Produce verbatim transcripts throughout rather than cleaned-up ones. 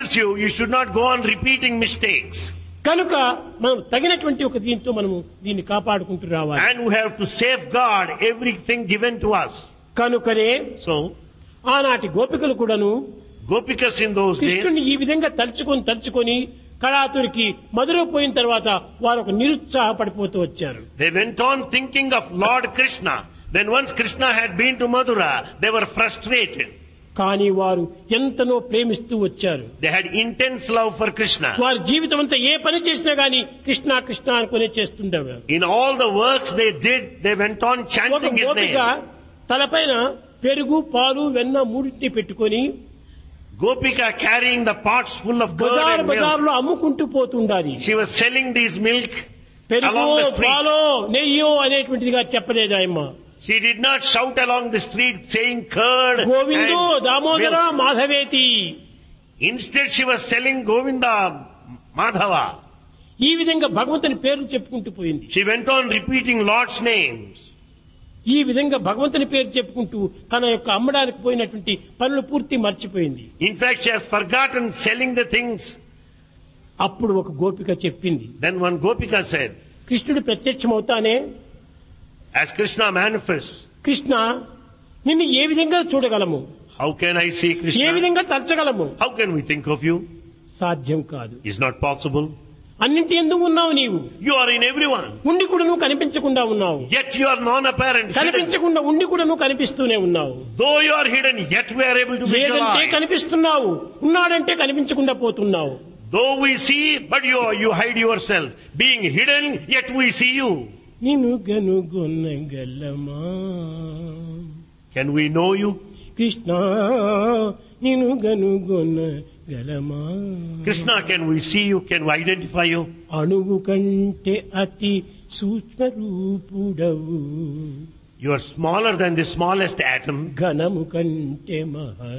you, you should not go on repeating mistakes. కనుక మనం తగినటువంటి ఒక దీంతో మనము దీన్ని కాపాడుకుంటూ రావాలి. And we have to safeguard everything given to us. కనుకనే So, ఆనాటి గోపికలు కూడాను Gopikas in those days, కృష్ణుని ఈ విధంగా తలుచుకొని తలుచుకొని కళాతురికి మధుర పోయిన తర్వాత వారు ఒక నిరుత్సాహపడిపోతూ వచ్చారు. they went on thinking of Lord Krishna. Then once Krishna had been to Mathura, they were frustrated. కానీ వారు ఎంతనో ప్రేమిస్తూ వచ్చారు. They had intense love for Krishna. వారి జీవితం అంతా ఏ పని చేసినా గానీ కృష్ణ కృష్ణ అనుకునే చేస్తుండేవారు. In all the works they did, they went on ఒక chanting his గోపిక name. తలపైన పెరుగు పాలు వెన్న మూడింటిని పెట్టుకొని Gopika carrying the pots full of curd Bazar and milk. బజార్లో అమ్ముకుంటూ పోతుండాలి. She was selling these milk పెరుగు along the street. పాలో నెయ్యో అనేటువంటిదిగా చెప్పలేదు ఆయమ్మ. She did not shout along the street saying curd గోవిందో Damodara and milk. మాధవేతి. Instead she was selling Govinda, Madhava. ఈ విధంగా భగవంతుని పేర్లు చెప్పుకుంటూ పోయింది. She went on repeating Lord's names. ఈ విధంగా భగవంతుని పేరు చెప్పుకుంటూ తన యొక్క అమ్మడానికి పోయినటువంటి పనులు పూర్తి మర్చిపోయింది. In fact, she has forgotten selling the things. అప్పుడు ఒక గోపిక చెప్పింది, Then one Gopika said, కృష్ణుడు ప్రత్యక్షమవుతానే, as Krishna manifests, కృష్ణ నిన్ను ఏ విధంగా చూడగలము, how can I see A Krishna? విధంగా తలచగలము? How can we think of you? సాధ్యం కాదు. It's not possible. అన్నింటి ఎందుకు ఉన్నావు నీవు? You are in everyone. ఉండి కూడా నువ్వు కనిపించకుండా ఉన్నావు. Yet you are non-apparent. Hidden. కనిపించకుండా ఉండి కూడా నువ్వు కనిపిస్తూనే ఉన్నావు. Though you are hidden, yet we are able to లేదంటే visualize. కనిపిస్తున్నావు, ఉన్నాడంటే కనిపించకుండా పోతున్నావు. Though we see, but you you hide yourself. Being hidden, yet we see you. నిన్ను గనుగొనగలమా Can we know you? Krishna, నిన్ను గనుగొనగలమా? Krishna, can we see you? Can we identify you? అణువు కంటే అతి సూక్ష్మ రూపుడవు, You are smaller than the smallest atom. ఘనము కంటే మహా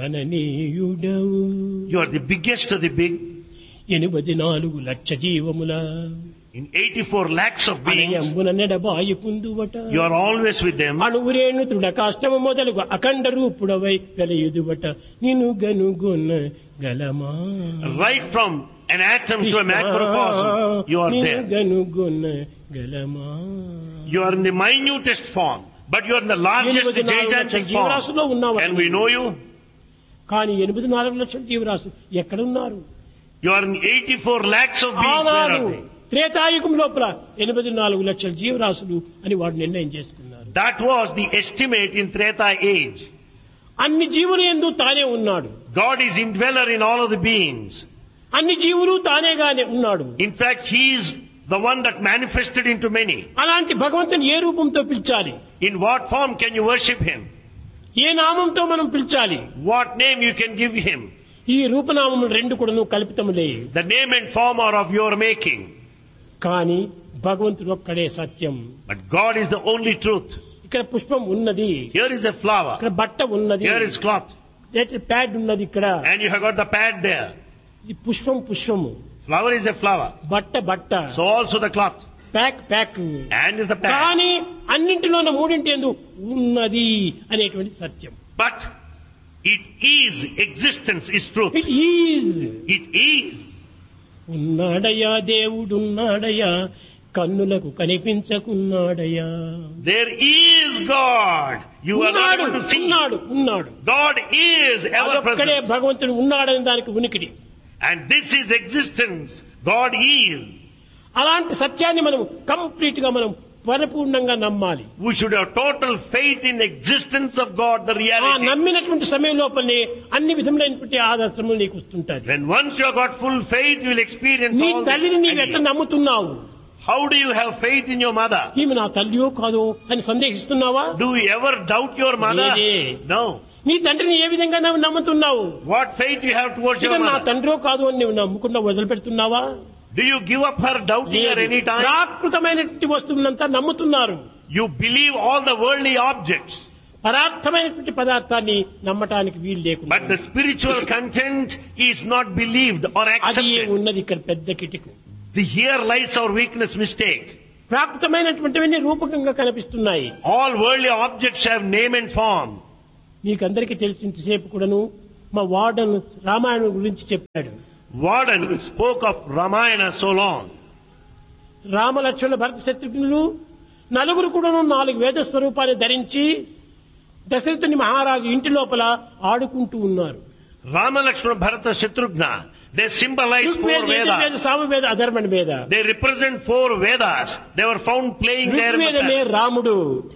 గణనీయుడవు. You are the biggest of the big. ఎనిమిది నాలుగు లక్ష జీవముల In eighty-four lakhs of beings, అణయంబున నెడబాయి పుందువట. you are always with them. అణువురేణు తృణ కాష్టము మొదలుగు అఖండ రూపుడవై వెలయుదువట. నిన్ను గనుగొన గలమా? Right from an atom to a macrocosm, you are నిన్ను there. గనుగొన గలమా? You are in the minutest form, but you are in the largest ఎనిమిది నాలుగు లక్షల gigantic జీవరాశుల్లో form. ఉన్నావు. Can we know you? కానీ ఎనిమిది నాలుగు లక్షల జీవరాశులు ఎక్కడున్నారు? You are in eighty-four lakhs of beings. Where ఆనాడు are they? త్రేతాయుగం లోపల ఎనిమిది నాలుగు లక్షల జీవరాశులు అని వాడు నిర్ణయం చేసుకున్నారు. That was the estimate in Treta age. అన్ని జీవులు యందు తానే ఉన్నాడు. God is indweller in all of the beings. అన్ని జీవులు తానేగానే ఉన్నాడు. In fact, He is the one that manifested into many. అలాంటి భగవంతుని ఏ రూపంతో పిలిచాలి? In what form can you worship Him? ఏ నామంతో మనం పిలిచాలి? What name you can give Him? ఈ రూపనామములు రెండు కూడాను కల్పితములే. The name and form are of your making. కానీ భగవంతుడు ఒక్కడే సత్యం. But God is the only truth. ఇక్కడ పుష్పం ఉన్నది, Here is a flower. ఇక్కడ బట్ట ఉన్నది, Here is cloth. ప్యాడ్ ఉన్నది ఇక్కడ. And you have got the pad there. ఇది పుష్పం పుష్పము, Flower is a flower. బట్ట బట్ట, So also the cloth. Pack pack. And is the pad. కానీ అన్నింటిలోన మూడింటి యందు ఉన్నది అనేటువంటి సత్యం. But it is, existence is truth. It is. It is. ఉన్నాడయ్యా దేవుడున్నాడయ్యా, కన్నులకు కనిపించకున్నాడయ్యా. There is God. You are not ఉన్నాడు able to see. ఉన్నాడు ఉన్నాడు. God is ever అదొక్కడే present. భగవంతుడు ఉన్నాడని దానికి ఉనికిడి. And this is existence. God is. అలాంటి సత్యాన్ని మనం కంప్లీట్ గా మనం పరిపూర్ణంగా నమ్మాలి. We should have total faith in the existence of God, the ఆ reality. నమ్మినటువంటి సమయం లోపలనే అన్ని విధములైనటువంటి ఆదర్శములు నీకు వస్తుంటాయి. When once you have got full faith, you will experience నీ all తల్లిని నీవు this. ఎట్లా నమ్ముతున్నావు? How do you have faith in your mother? ఈమె నా తల్లియో కాదో అని సందేహిస్తున్నావా? Do you ever doubt your mother? లేదే. No. నీ తండ్రిని ఏ విధంగా నువ్వు నమ్ముతున్నావు? What faith you have towards your ఇక నా mother? తండ్రో కాదు అని నువ్వు నమ్ముకుండా వదిలిపెడుతున్నావా? Do you give up her doubting her any time? ప్రాకృతమైనటువంటి వస్తువులంతా నమ్ముతున్నారు. You believe all the worldly objects. పరార్థమైనటువంటి పదార్థాన్ని నమ్మటానికి వీలు లేకుండా. But the spiritual content is not believed or అది accepted. ఉన్నది ఇక్కడ పెద్ద కిటికు. The here lies our weakness, mistake. ప్రాకృతమైనటువంటివన్నీ రూపకంగా కనిపిస్తున్నాయి. All worldly objects have name and form. మీకందరికీ తెలిసినంతసేపు కూడాను మా వార్డన్ రామాయణం గురించి చెప్పాడు. Warden spoke of Ramayana so long. Rama Lakshmana భరత శత్రుఘ్నులు నలుగురు కూడా నాలుగు వేద స్వరూపాన్ని ధరించి దశరథుని మహారాజు ఇంటి లోపల ఆడుకుంటూ ఉన్నారు. Rama, Lakshmana, Bharata, Shatrughna, they symbolize four Rigveda, Vedas. Samaveda, అధర్వణ వేద. They represent four Vedas. They were found playing there in the ఋగ్వేదమే past. రాముడు,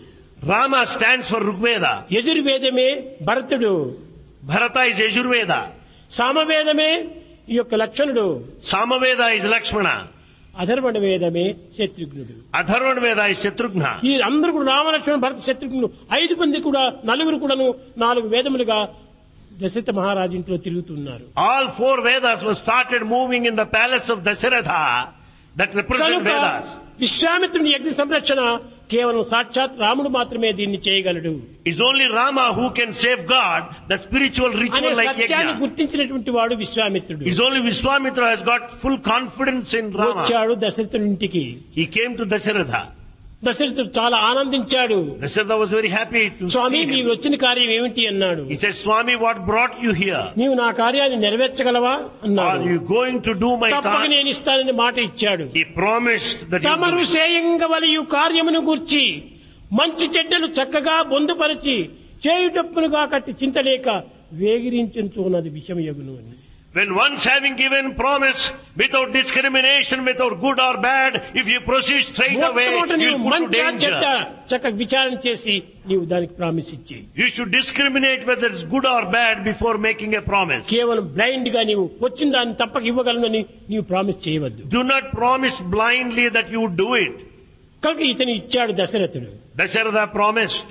Rama stands for Rigveda. యజుర్వేదమే భరతుడు, Bharata is Yajurveda. సామవేదమే ఈ యొక్క లక్షణుడు, Samaveda is Lakshmana. అధర్వణ వేదమే శత్రుఘ్నుడు. Atharvana Veda is Shatrughna. ఈ అందరూ కూడా రామలక్ష్మణ భరత శత్రుఘ్నులు ఐదు మంది కూడా నలుగురు కూడాను నాలుగు వేదములుగా దశరథ మహారాజు ఇంట్లో తిరుగుతున్నారు. All four Vedas were started moving in the palace of Dasharatha that represent కనుక Vedas. విశ్వామిత్రుని యజ్ఞ సంరక్షణ కేవలం సాక్షాత్ రాముడు మాత్రమే దీన్ని చేయగలడు It's only Rama who can safeguard the spiritual అనే ritual like సత్యాన్ని Yajna. గుర్తించినటువంటి వాడు విశ్వామిత్రుడు. It's only Vishwamitra has got full confidence in Rama. వచ్చాడు దశరథుని ఇంటికి. He came to Dasharatha. దశరథుడు చాలా ఆనందించాడు. Dasharatha was very happy to Swamy see నీవు him. వచ్చిన కార్యం ఏమిటి అన్నాడు. He said, Swami, what brought you here? నీవు నా కార్యాన్ని నెరవేర్చగలవా Are అన్నాడు. you going to do my తప్పక task? నేను ఇస్తానని మాట ఇచ్చాడు. He promised that he తమరు would do it. చేయంగవలియు కార్యమును గూర్చి మంచి చెడ్డలు చక్కగా బొందుపరిచి చేయుటప్పులుగా కట్టి చింతలేక వేగిరించున్నది విషమయగును అని. When once having given promise without discrimination, without good or bad, if you proceed straight away, మొట్టమొదట you నీవు will put to మంచి చెడ్డ danger. చక్కగా విచారణ చేసి నీవు దానికి ప్రామిస్ ఇచ్చి You should discriminate whether it's good or bad before making a promise. కేవలం బ్లైండ్ గా నీవు వచ్చిన దాన్ని తప్పక ఇవ్వగలనని నీవు ప్రామిస్ చేయవద్దు. Do not promise blindly that you would do it. కనుక ఇతను ఇచ్చాడు దశరథుడు. Dasharatha promised.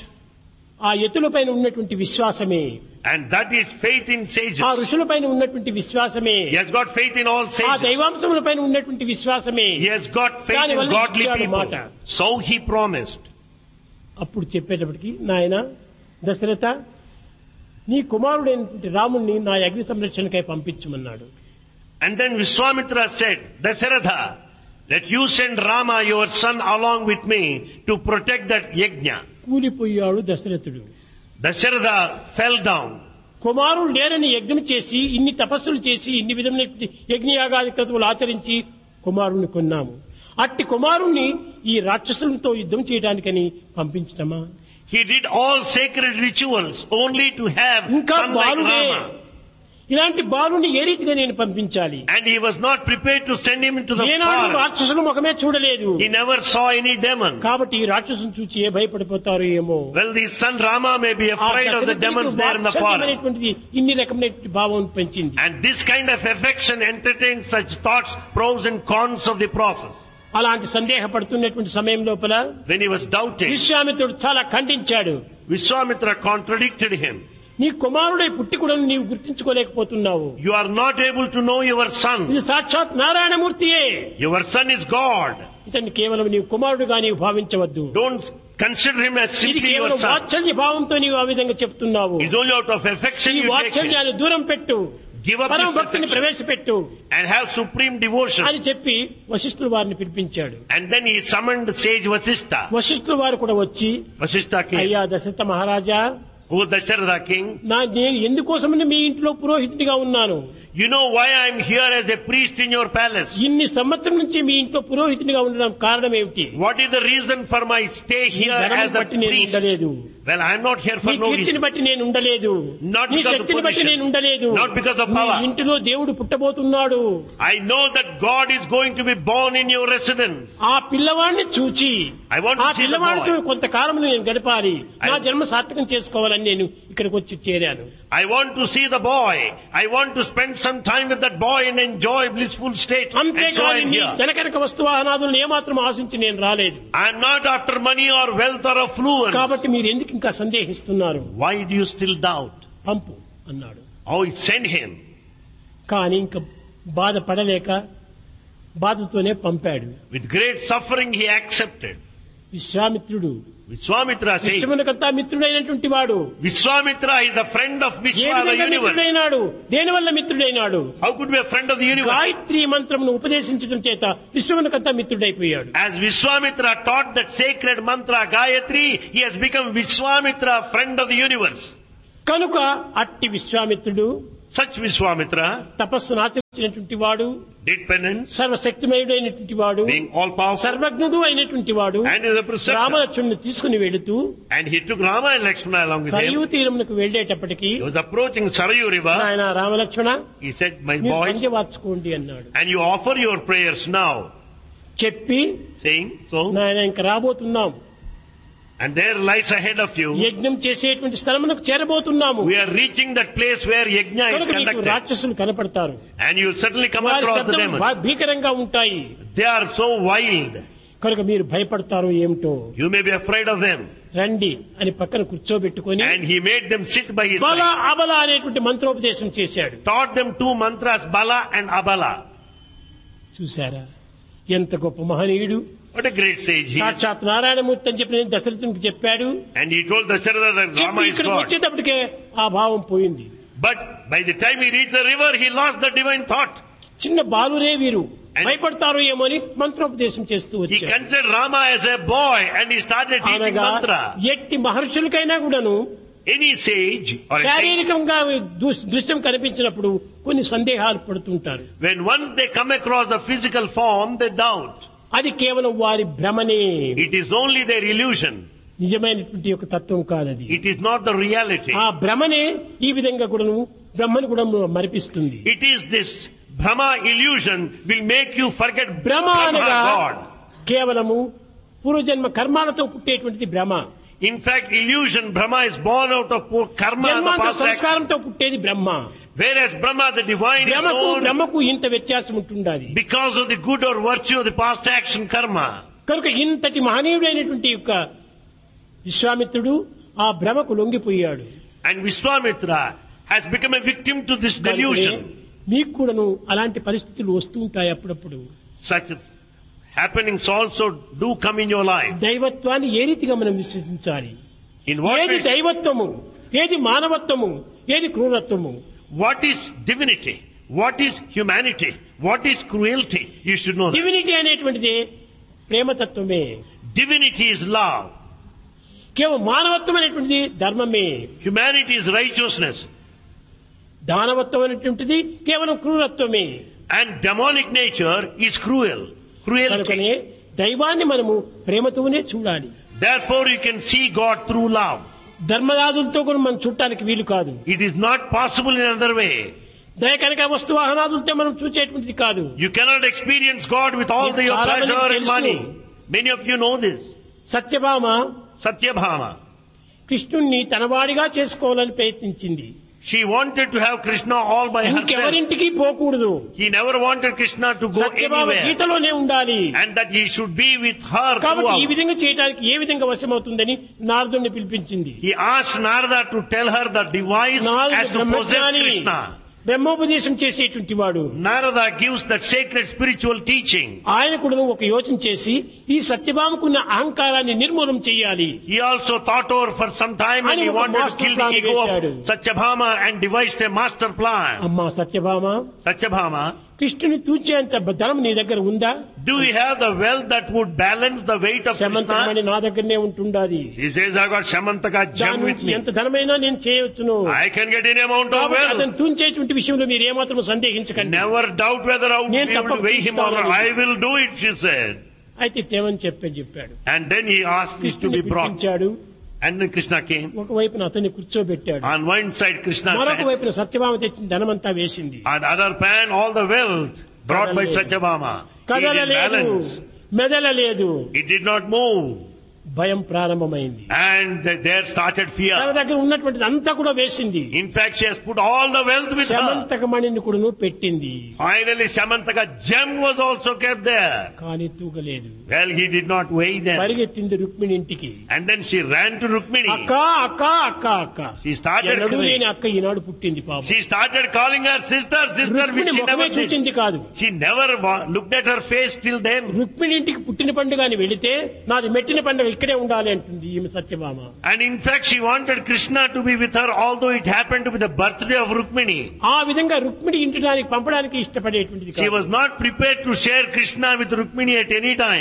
ఆ ఎత్తులపైన ఉన్నటువంటి విశ్వాసమే, And that is faith in sages. ఆ ఋషులపైన ఉన్నటువంటి విశ్వాసమే, He has got faith in all ఆ sages. దైవాంశములపైన ఉన్నటువంటి విశ్వాసమే. He has got faith దాని in వల్ల godly ఇచ్చాడు people. మాట. So he promised. అప్పుడు చెప్పేటప్పటికి నాయన దశరథ నీ కుమారుడైనటువంటి రాముణ్ణి నా అగ్ని సంరక్షణకై పంపించమన్నాడు. And then Vishwamitra said, Dasharatha, let you send Rama, your son, along with me to protect that yajna. కూలిపోయాడు దశరథుడు. Dasharatha fell down. కుమారుడు లేరని యజ్ఞం చేసి ఇన్ని తపస్సులు చేసి ఇన్ని విధమైన యజ్ఞయాగాది క్రతువులు ఆచరించి కుమారుణ్ణి కొన్నాము. అట్టి కుమారుణ్ణి ఈ రాక్షసులతో యుద్ధం చేయడానికని పంపించటమా? He did all sacred rituals only to have ఇంకా son like బాలుడే, Rama. ఇలాంటి బాలుని ఏ రీతిగా నేను పంపించాలి? And he was not prepared to send him into the ఏనాడు forest. రాక్షసులు ముఖమే చూడలేదు. He never saw any demon. కాబట్టి ఈ రాక్షసుని చూచి ఏ భయపడిపోతారో ఏమో. Well, the son Rama may be ఆ afraid of the దశరథుడికి demons there in the forest. వాత్సల్యమైనటువంటిది ఇన్ని రకమైనటువంటి భావం పెంచింది. And this kind of affection entertains such thoughts, pros and cons of the process. అలాంటి సందేహపడుతున్నటువంటి సమయం లోపల When he was doubting, విశ్వామిత్రుడు చాలా ఖండించాడు. Vishwamitra contradicted him. నీ కుమారుడై పుట్టి కూడా నీవు గుర్తించుకోలేకపోతున్నావు. You are not able to know your son. ఇది సాక్షాత్ నారాయణమూర్తియే. Your son is God. ఇతన్ని కేవలం నీవు కుమారుడుగా నీవు భావించవద్దు. Don't consider him as ఇది simply your కేవలం son. వాత్సల్య భావంతో నీవు ఆ విధంగా చెప్తున్నావు. It's only out of affection ఈ you take him. వాత్సల్యాన్ని దూరం పెట్టు, Give up పరమ this భక్తిని affection ప్రవేశపెట్టు and have supreme devotion. అని చెప్పి వశిష్ఠుల వారిని పిలిపించాడు. And then he summoned sage Vasishtha. వశిష్ఠుల వారు కూడా వచ్చి Vasishtha came. అయ్యా దశరథ మహారాజా, Who Dasharatha king? నా నేను ఎందుకోసమని మీ ఇంట్లో పురోహితుడిగా ఉన్నాను? You know why I am here as a priest in your palace? ఇన్ని సంవత్సరం నుంచి మీ ఇంట్లో పురోహితుడిగా ఉండడం కారణం ఏమిటి? What is the reason for my stay నీ here ధనమును as a బట్టి నేను priest? ఉండలేదు, Well, I am not here for నీ no కీర్తిని reason. బట్టి నేను ఉండలేదు, Not నీ because of శక్తిని బట్టి position. నేను ఉండలేదు. Not because of నీ power. ఇంటిలో దేవుడు పుట్టబోతున్నాడు. I know that God is going to be born in your residence. ఆ పిల్లవాడిని చూచి I want ఆ to see the పిల్లవాడితో boy. కొంతకాలం నేను గడపాలి, నా I- జన్మ సార్థకం చేసుకోవాలని నేను ఇక్కడికి వచ్చి చేరాను. I want to see the boy. I want to spend some time with that boy and enjoy blissful state. And so I అంతేకాని am నీ here. ధనకనక వస్తువాహనాదులను ఏమాత్రం ఆశించి నేను రాలేదు. I am not after money or wealth or affluence. కాబట్టి మీరు ఎందుకు ఇంకా సందేహిస్తున్నారు? Why do you still doubt? పంపు అన్నాడు. Oh, send him. కానీ ఇంకా బాధపడలేక బాధతోనే పంపాడు. With great suffering he accepted. విశ్వామిత్రుడు Vishwamitra says, విశ్వమునకంతా మిత్రుడైనటువంటి వాడు Vishwamitra is the friend of A Vishwa, the విధంగా universe. మిత్రుడైనాడు? దేని వల్ల మిత్రుడైనాడు? How could be a friend of the universe? Gayatri మంత్రమును ఉపదేశించడం చేత విశ్వమునకంతా మిత్రుడైపోయాడు. As Vishwamitra taught that sacred mantra Gayatri, he has become Vishwamitra, friend of the universe. కనుక అట్టి విశ్వామిత్రుడు Such Vishwamitra తపస్సును ఆచరించినటువంటి వాడు, did penance, సర్వశక్తిమయుడైనటువంటి వాడు, being all powerful, సర్వజ్ఞుడు అయినటువంటి వాడు, and is a preceptor. రామలక్ష్మణుని తీసుకుని వెళుతూ And he took Rama and Lakshmana along with Sarayu him. తీరమునకు వెళ్లేటప్పటికి He was approaching Sarayu river. ఆయన రామలక్ష్మణ He said, my మీరు boy, సంధ్య వార్చుకోండి అన్నాడు. and you offer your prayers now. చెప్పి Saying so, నాయన ఇంక రాబోతున్నాం, and there lies ahead of you. యజ్ఞం చేసేటువంటి స్థలమునకు చేరబోతున్నాము, We are reaching that place where yajna is కనుక నీకు conducted. రాక్షసులు కనపడతారు, And you will certainly come వారి across the శబ్దం demons. భా- భీకరంగా ఉంటాయి, They are so wild. కనుక మీరు భయపడతారో ఏమిటో, You may be afraid of them. రండి అని పక్కన కూర్చోబెట్టుకొని And he made them sit by his బల side. అబల అనేటువంటి మంత్రోపదేశం చేశాడు. Taught them two mantras, Bala and Abala. చూశారా ఎంత గొప్ప మహనీయుడు, What a great sage he is. సాక్షాత్ నారాయణమూర్తి అని చెప్పి నేను దశరథునికి చెప్పాడు. And he told Dasharatha that చెప్పి Rama is ఇక్కడికి God. వచ్చేటప్పటికే ఆ భావం పోయింది. But by the time he reached the river, he lost the divine thought. చిన్న బాలురే వీరు, And- భయపడతారో ఏమో అని మంత్రోపదేశం చేస్తూ He వచ్చాడు. considered Rama as a boy and he started teaching అనగా mantra. ఎట్టి మహర్షులకైనా కూడాను Any sage or a saint, శారీరకంగా దృ- దృశ్యం కనిపించినప్పుడు కొన్ని సందేహాలు పడుతుంటారు. when once they come across the physical form, they doubt. అది కేవలం వారి భ్రమనే, It is only their illusion. నిజమైనటువంటి యొక్క తత్వం కాదది. It is not the reality. ఆ భ్రమనే ఈ విధంగా కూడాను బ్రహ్మను కూడా మరిపిస్తుంది. It is this Brahma illusion will make you forget భ్రమ Brahma అనగా God. కేవలము పూర్వజన్మ కర్మాలతో పుట్టేటువంటిది భ్రమ, In fact, illusion, Brahma is born out of poor karma and the జన్మాంతర past action. సంస్కారంతో పుట్టేది బ్రహ్మ. Whereas Brahma, the divine, is భ్రమకు born బ్రహ్మకు ఇంత వ్యత్యాసం ఉంటుండాలి. because of the good or virtue of the past action karma. కనుక ఇంతటి మహనీయుడైనటువంటి యొక్క విశ్వామిత్రుడు ఆ భ్రమకు లొంగిపోయాడు. And Vishwamitra has become a victim to this కనుకనే delusion. మీకు కూడాను అలాంటి పరిస్థితులు వస్తూ ఉంటాయి అప్పుడప్పుడు. Such happenings also do come in your life. దైవత్వాన్ని ఏ రీతిగా మనం విశ్వసించాలి, In what ఏది way, దైవత్వము, ఏది మానవత్వము, ఏది క్రూరత్వము, what is divinity, what is humanity, what is cruelty, you should know that. Divinity అనేటువంటిది ప్రేమతత్వమే, Divinity is love, కేవలం మానవత్వం అనేటువంటిది ధర్మమే, humanity is righteousness, దానవత్వం అనేటువంటిది కేవలం క్రూరత్వమే. and demonic nature is cruel, cruelty. కనుకనే దైవాన్ని మనము ప్రేమతోనే చూడాలి. Therefore you can see God through love. ధర్మరాజులతో కూడా మనం చూడటానికి వీలు కాదు. It is not possible in another way. దయ కనుక వస్తు వాహనాదులతో మనం చూసేటువంటిది కాదు. You cannot experience God with all the, your చాలా మందికి pleasure and తెలుసు. money. Many of you know this. Satyabhama Satyabhama. కృష్ణుణ్ణి తనవాడిగా చేసుకోవాలని ప్రయత్నించింది. She wanted to have Krishna all by herself. ఇంకెవరింటికి పోకూడదు. He never wanted Krishna to go Satyabhama anywhere. గీతలోనే ఉండాలి. And that he should be with her కాబట్టి ఈ throughout. విధంగా చేయడానికి ఏ విధంగా వశమవుతుందని నారదుడిని పిలిపించింది. He asked Narada to tell her the device నారదుడు as to possess బ్రహ్మజ్ఞాని, Krishna. బ్రహ్మోపదేశం చేసేటువంటి వాడు. Narada gives that sacred spiritual teaching. ఆయన కూడా ఒక యోచన చేసి ఈ సత్యభామకున్న అహంకారాన్ని నిర్మూలన చేయాలి. He also thought over for some time and అని he ఒక wanted to master kill the plan ego వేశాడు. of Satyabhama and devised a master plan. అమ్మా సత్యభామ, Satyabhama, కృష్ణుని తూచేంత ధనం నీ దగ్గర ఉందా? do you have the wealth that would balance the weight of శమంతమని Krishna? నా దగ్గరనే ఉంటుండాది. He says, I got Shamantaka gem దాని with నుంచి me. ఎంత ధనమైనా నేను చేయవచ్చును. I can get any amount of కాబట్టి wealth. అతను తూంచేటువంటి విషయంలో మీరు ఏమాత్రం సందేహించకండి. Never doubt whether I would be నేను able to తప్పక weigh him or not. చూస్తానని. I will do it, she said. అయితే తేమని చెప్పని చెప్పాడు. And then he asked this to కృష్ణుని be brought. పిలిపించాడు. And then Krishna came. ఒకవైపున అతన్ని కూర్చోబెట్టాడు, On one side, Krishna మరొక said, వైపున సత్యభామ తెచ్చిన ధనమంతా వేసింది. on the other pan, all the wealth brought by కదలలేదు. Satyabhama. He did కదలలేదు, balance. మెదలలేదు. It did not move. భయం ప్రారంభమైంది. And th- there started తన fear. దగ్గర ఉన్నటువంటిది అంతా కూడా వేసింది. In fact, she has put all the wealth with her. శమంతక మణిని కూడాను పెట్టింది. Finally, Shamantaka gem was also kept there. కానీ తూగలేదు. Well, he did not weigh them. పరిగెత్తింది రుక్మిణి ఇంటికి. And then she ran to Rukmini. అక్క అక్క అక్క అక్క. She started ఎన్నడూ crying. లేని అక్క ఈనాడు పుట్టింది పాపం. She started calling her sister, sister, which Rukmini she ముఖమే never did. చూచింది కాదు. She never wa- looked at her face till then. Rukmini ఇంటికి పుట్టిన పండుగ అని వెళితే నాది మెట్టిన పండుగ ఇక్కడే ఉండాలి అంటుంది ఈమె Satyabhama. And in fact, she wanted Krishna to be with her, although it happened to be the birthday of Rukmini. ఆ విధంగా రుక్మిణి ఇంటి దానికి పంపడానికి ఇష్టపడేటువంటిది She కాదు. was not prepared to share Krishna with Rukmini at any time.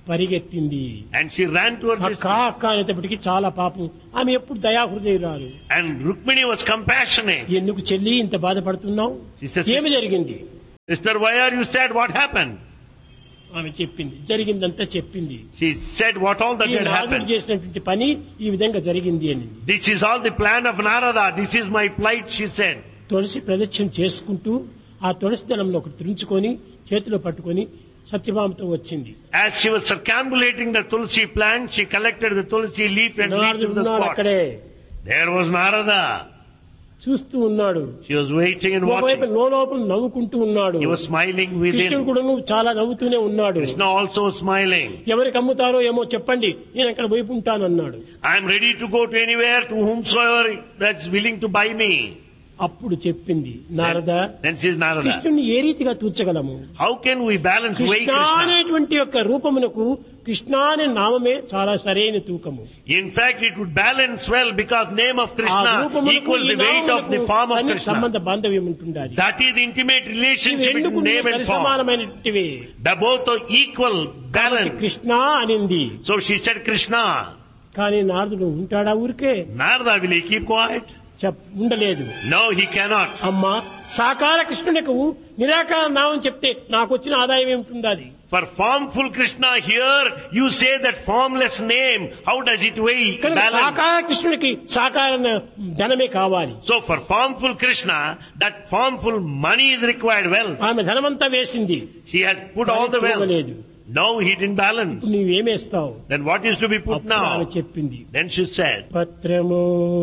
పరిగెత్తింది. And she ran toward this. అక్క అక్క అనేటప్పటికీ చాలా పాపం, ఆమె ఎప్పుడు దయాహృదయురాలు. And Rukmini was compassionate. ఎందుకు చెల్లి ఇంత బాధపడుతున్నావు, She says, ఏమి జరిగింది? Sister, why are you sad? What happened? ఆమె చెప్పింది, జరిగిందంతా చెప్పింది. She said what all that ఈ had నారదుడు happened. చేసినటువంటి పని ఈ విధంగా జరిగింది అని. This is all the plan of Narada. This is my plight, she said. తులసి ప్రదక్షిణ చేసుకుంటూ ఆ తులసి దళంలో ఒకటి త్రుంచుకొని చేతిలో పట్టుకొని సత్యభామతో వచ్చింది. As she was circumambulating the tulsi plant, she collected the tulsi leaf and reached నారదుడు to the ఉన్నాడు spot. అక్కడే, There was Narada. చూస్తూ ఉన్నాడు. She was waiting and ఒకవైపు watching. లోపల నవ్వుకుంటూ ఉన్నాడు. He was smiling కృష్ణుడు within. కూడా చాలా నవ్వుతూనే ఉన్నాడు. Krishna also was smiling. ఎవరికి అమ్ముతారో ఏమో చెప్పండి, నేను అక్కడ వైపు ఉంటానన్నాడు. I am ready to go to anywhere to whomsoever that's willing to buy me. అప్పుడు చెప్పింది Narada, Then, then says Narada, కృష్ణుని ఏ రీతిగా తూర్చగలము? how can we balance way Krishna Krishna? అనేటువంటి యొక్క రూపమునకు కృష్ణ అనే నామమే చాలా సరైన తూకము. In fact, it would balance well because name of ఆ Krishna రూపమునకు equals ఈ the weight of the నామమునకు form of సన్ని- Krishna. సంబంధ బాంధవ్యం ఉంటుండాలి. That is the intimate ఇవి relationship రెండు between name and form. సమానమైనటివి. They both are equal, balance. Krishna అనింది. So she said Krishna. కానీ నారదుడు ఉంటాడా ఊరికే? Narada, will he keep quiet? చెప్ ఉండలేదు. No, he cannot. అమ్మా, సాకార కృష్ణునికి నిరాకార నామం చెప్తే నాకు వచ్చిన ఆదాయం ఏమిటి? For formful Krishna here, you say that formless name, how does it weigh? కనుక Balance. సాకార కృష్ణునికి సాకార ధనమే కావాలి. So for formful Krishna, that formful money is required well. ఆమె ధనమంతా వేసింది, She has put all the wealth. లేదు. No, he didn't balance. ఇప్పుడు నీవేమేస్తావు? Then what is to be put అప్పుడు ఆమె now? చెప్పింది, Then she said, పత్రము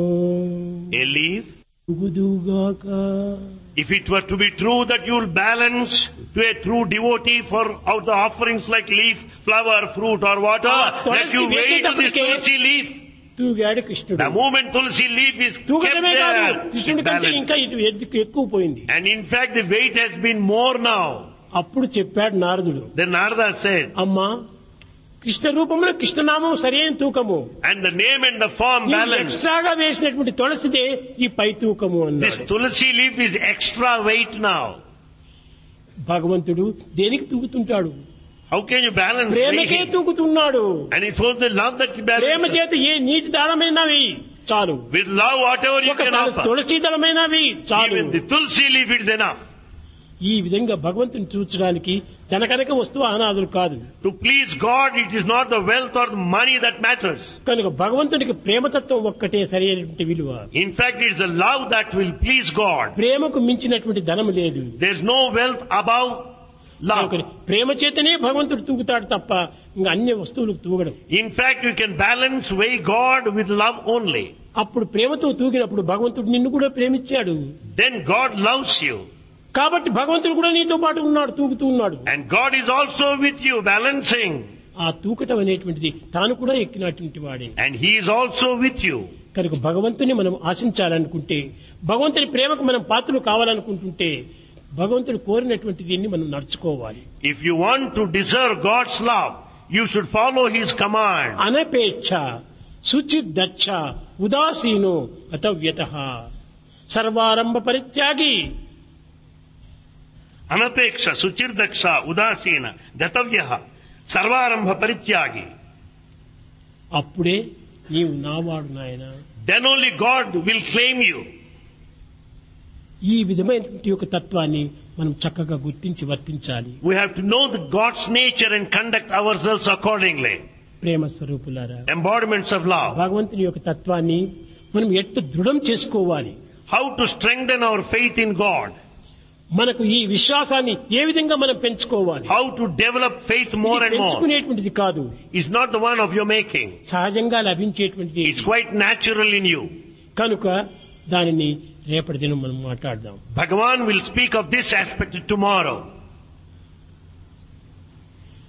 a leaf. ఉగుదుగాక. If it were to be true that you will balance to a true devotee for out the offerings like leaf, flower, fruit or water, Ah, that you tulsi weigh to this vesetapudike- tulsi leaf. తూగాడు కృష్ణుడు. The moment tulsi leaf is kept తూగడమే కాదు, there, కృష్ణుడి it కంటే balanced. ఇంకా ఇటు ఎద్దుకు ఎక్కువ పోయింది. And in fact the weight has been more now. అప్పుడు చెప్పాడు నారదుడు, Then Narada said, అమ్మా, కృష్ణ రూపంలో కృష్ణనామం సరైన తూకము, and the name and the form నీవు balance. ఎక్స్ట్రాగా వేసినటువంటి తులసిదే ఈ పై తూకము This అన్నాడు. tulsi leaf is extra weight now. భగవంతుడు దేనికి తూగుతుంటాడు? How can you balance ప్రేమకే weighing? తూగుతున్నాడు. And it was the love that he Prema balances. చేత ఏ నీటి దానమైనవి చాలు, With love, whatever you ఒక can offer. తులసి దళమైనవి చాలు. Even the tulsi leaf is enough. ఈ విధంగా భగవంతుని చూచడానికి ధనకనక వస్తువు అనాదులు కాదు. To please God, it is not the wealth or the money that matters. కనుక భగవంతునికి ప్రేమతత్వం ఒక్కటే సరైనటువంటి విలువ. In fact, it is the love that will please God. ప్రేమకు మించినటువంటి ధనము లేదు. There is no wealth above love. కనుక ప్రేమ చేతనే భగవంతుడు తూగుతాడు తప్ప ఇంకా అన్ని వస్తువులకు తూగడం. In fact, you can balance weigh God with love only. అప్పుడు ప్రేమతో తూగినప్పుడు భగవంతుడు నిన్ను కూడా ప్రేమించాడు. Then God loves you. కాబట్టి భగవంతుడు కూడా నీతో పాటు ఉన్నాడు, తూగుతూ ఉన్నాడు. And God is also with you, balancing. ఆ తూకటం అనేటువంటిది తాను కూడా ఎక్కినటువంటి వాడే. And He is also with you. కనుక భగవంతుని మనం ఆశించాలనుకుంటే, భగవంతుని ప్రేమకు మనం పాత్రలు కావాలనుకుంటుంటే, భగవంతుడు కోరినటువంటి దీన్ని మనం నడుచుకోవాలి. If you want to deserve God's love, you should follow His command. అనపేక్ష శుచిర్దచ్చ ఉదాసీనో అతవ్యతః సర్వారంభ పరిత్యాగి. Anapeksha, suchirdaksha, udasina, gatavyaha, sarvarambha parityagi. అప్పుడే నీవు నావాడు నాయన. Then only God will claim you. ఈ విధమైనటువంటి యొక్క తత్వాన్ని మనం చక్కగా గుర్తించి వర్తించాలి. We have to know the God's nature and conduct ourselves accordingly. ప్రేమ స్వరూపులారా, Embodiments of love. భగవంతుని యొక్క తత్వాన్ని మనం ఎట్టు దృఢం చేసుకోవాలి. How to strengthen our faith in God. మనకు ఈ విశ్వాసాన్ని ఏ విధంగా మనం పెంచుకోవాలి. How to develop faith more ఇది and more. పెంచుకునేటువంటిది కాదు, It's not the one of your making. సహజంగా లభించేటువంటిది. It's quite natural in you. కనుక దానిని రేపటి దినం మనం మాట్లాడదాం. Bhagavan will speak of this aspect tomorrow.